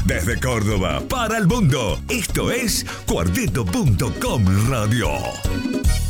Desde Córdoba para el mundo, esto es Cuarteto.com Radio.